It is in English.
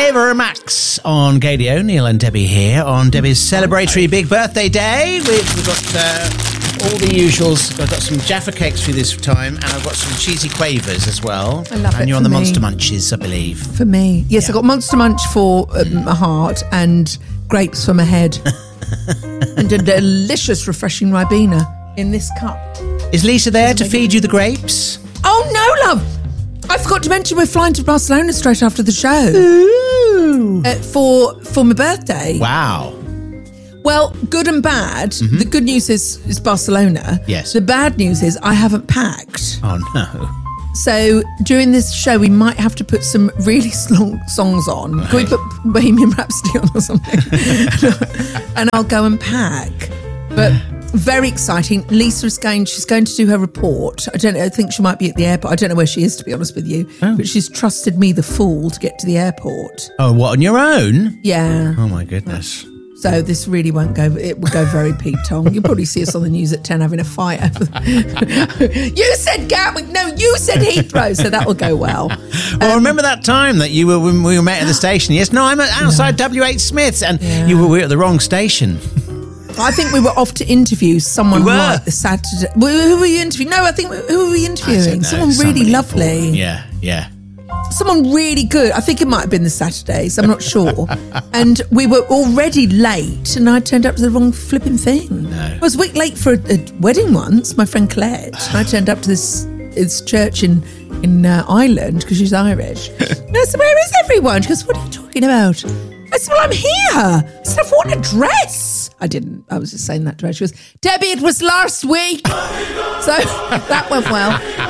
Ava and Max on KDO. Neil and Debbie here on Debbie's celebratory big birthday day. We've got all the usuals. I've got some Jaffa cakes for you this time, and I've got some cheesy quavers as as I love it. And you're on for the me. Monster Munches, I believe. For me. Yes, Yeah. I got Monster Munch for my heart and grapes for my head. And a delicious, refreshing Ribena in this cup. Is Lisa there to feed you the grapes? Oh, no, love. I forgot to mention we're flying to Barcelona straight after the show. Ooh. For my birthday. Wow. Well, good and bad. The good news is Barcelona. Yes. The bad news is I haven't packed. Oh, no. So during this show, we might have to put some really long songs on. Can we put Bohemian Rhapsody on or something? And I'll go and pack. But very exciting. She's going to do her report. I think she might be at the airport. I don't know where she is, to be honest with you. Oh. But she's trusted me, the fool, to get to the airport. Oh, what, on your own? Yeah. Oh, my goodness. So this really won't go. It will go very Pete Tong. You'll probably see us on the news at 10 having a fight over. You said Gatwick. No, you said Heathrow. So that will go well. Well, remember that time that when we were met at the station? Yes, no, I'm outside WH Smith's, and we were at the wrong station. I think we were off to interview someone We were. like the Saturday. Who were you interviewing? No, I think who were we interviewing? Someone really lovely. Yeah. Someone really good. I think it might have been the Saturdays. I'm not sure. And we were already late, and I turned up to the wrong flipping thing. No. I was a week late for a wedding once. My friend Colette. And I turned up to this church in Ireland because she's Irish. And I said, "Where is everyone?" She goes, "What are you talking about?" I said, "Well, I'm here." I said, "I've worn a dress." I didn't. I was just saying that to her. She goes, "Debbie, it was last week." So that went well.